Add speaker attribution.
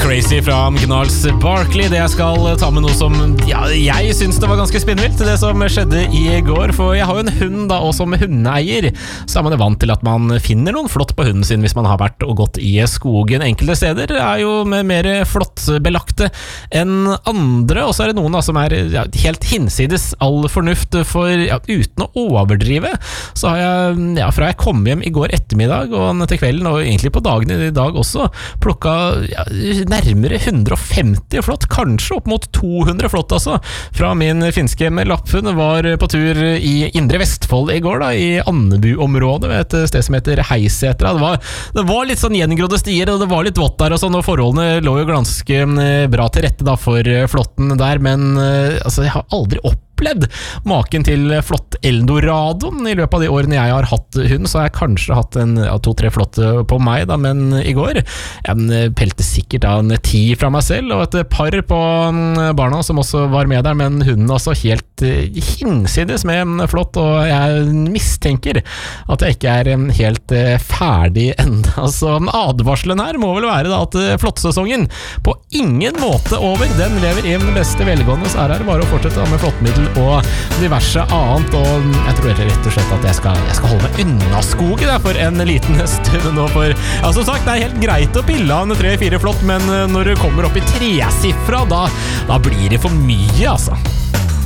Speaker 1: Crazy fra Gnarls Barkley. Det jeg skal ta med noe som jeg synes det var ganske spinnvilt, det som skjedde i går. For jeg har jo en hund da, og som hundeeier så er man vant til at man finner noen flott på hunden sin hvis man har vært og gått i skogen. Enkelte steder er jo mer flottbelagte enn andre, og så er det noen da, som er helt hinsides all fornuft. For uten å overdrive så har jeg, fra jeg kom hjem i går ettermiddag og til kvelden, og egentlig på dagen i dag også, plukket nærmere 150 flott, kanskje opp mot 200 flott altså, fra min finske lapphund. Var på tur i Indre Vestfold i går da, i Andebu-området, ved et sted som heter Heisetra. Det var litt sånn gjengrodde stier, og det var litt vått der og sånn, og forholdene lå jo ganske bra til rette da for flotten der, men altså, jeg har aldri opplevd maken til flott Eldoradoen i løpet av de årene jeg har hatt hund, så har jeg kanskje hatt 2-3 flotte på meg da, men i går jeg pelte sikkert en 10 fra meg selv, og et par på barna som også var med der, men hunden altså helt hinsides med flott, og jeg mistenker at jeg ikke er helt ferdig enda. Så advarselen her må vel være da, at flottsesongen på ingen måte over, den lever i den beste velgående, så er det bare å fortsette med flottmiddel og diverse annet, og jeg tror rett og slett at jeg skal holde meg unna skogen der, for en liten stund nå, for som sagt, det er helt greit å pille av 3-4 flott, men når du kommer opp i 3-sifra, da blir det for mye altså.